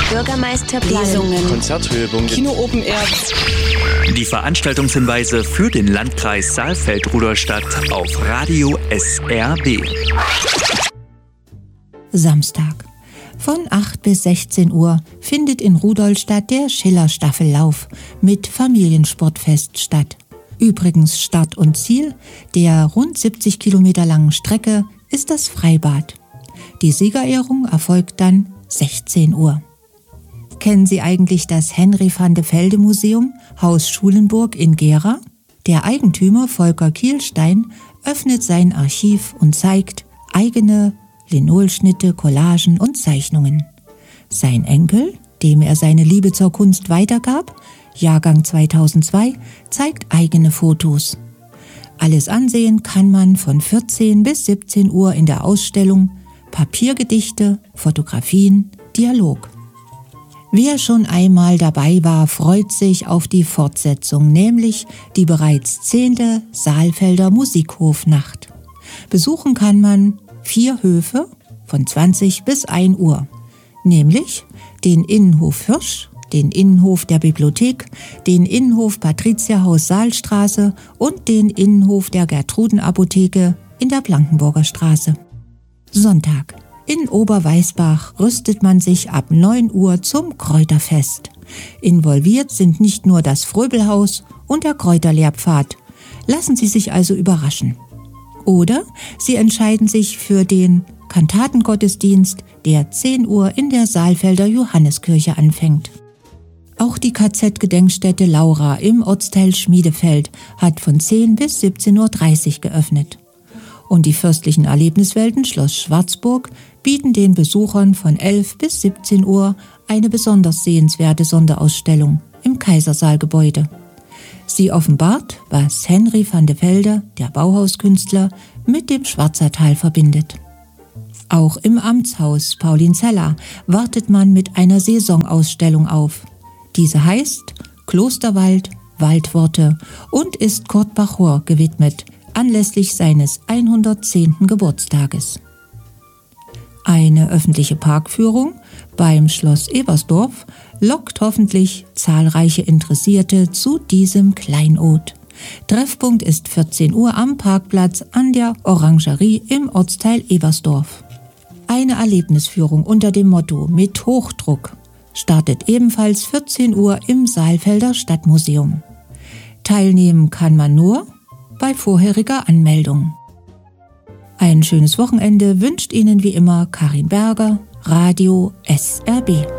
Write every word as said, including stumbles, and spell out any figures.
Bürgermeisterplan, Lesungen, Konzerthöhepunkte, Kino Open Air. Die Veranstaltungshinweise für den Landkreis Saalfeld-Rudolstadt auf Radio S R B. Samstag. Von acht bis sechzehn Uhr findet in Rudolstadt der Schiller-Staffellauf mit Familiensportfest statt. Übrigens Start und Ziel der rund siebzig Kilometer langen Strecke ist das Freibad. Die Siegerehrung erfolgt dann sechzehn Uhr. Kennen Sie eigentlich das Henry van de Velde Museum, Haus Schulenburg in Gera? Der Eigentümer Volker Kielstein öffnet sein Archiv und zeigt eigene Linolschnitte, Collagen und Zeichnungen. Sein Enkel, dem er seine Liebe zur Kunst weitergab, Jahrgang zweitausendzwei, zeigt eigene Fotos. Alles ansehen kann man von vierzehn bis siebzehn Uhr in der Ausstellung Papiergedichte, Fotografien, Dialog. Wer schon einmal dabei war, freut sich auf die Fortsetzung, nämlich die bereits zehnte Saalfelder Musikhofnacht. Besuchen kann man vier Höfe von zwanzig bis ein Uhr, nämlich den Innenhof Hirsch, den Innenhof der Bibliothek, den Innenhof Patriziahaus Saalstraße und den Innenhof der Gertrudenapotheke in der Blankenburger Straße. Sonntag. In Oberweißbach rüstet man sich ab neun Uhr zum Kräuterfest. Involviert sind nicht nur das Fröbelhaus und der Kräuterlehrpfad. Lassen Sie sich also überraschen. Oder Sie entscheiden sich für den Kantatengottesdienst, der zehn Uhr in der Saalfelder Johanneskirche anfängt. Auch die K Z-Gedenkstätte Laura im Ortsteil Schmiedefeld hat von zehn bis siebzehn Uhr dreißig geöffnet. Und die fürstlichen Erlebniswelten Schloss Schwarzburg bieten den Besuchern von elf bis siebzehn Uhr eine besonders sehenswerte Sonderausstellung im Kaisersaalgebäude. Sie offenbart, was Henry van de Velde, der Bauhauskünstler, mit dem Schwarzertal verbindet. Auch im Amtshaus Paulinzella wartet man mit einer Saisonausstellung auf. Diese heißt Klosterwald, Waldworte und ist Kurt Bachor gewidmet, anlässlich seines hundertzehnten Geburtstages. Eine öffentliche Parkführung beim Schloss Ebersdorf lockt hoffentlich zahlreiche Interessierte zu diesem Kleinod. Treffpunkt ist vierzehn Uhr am Parkplatz an der Orangerie im Ortsteil Ebersdorf. Eine Erlebnisführung unter dem Motto Mit Hochdruck startet ebenfalls vierzehn Uhr im Saalfelder Stadtmuseum. Teilnehmen kann man nur bei vorheriger Anmeldung. Ein schönes Wochenende wünscht Ihnen wie immer Karin Berger, Radio S R B.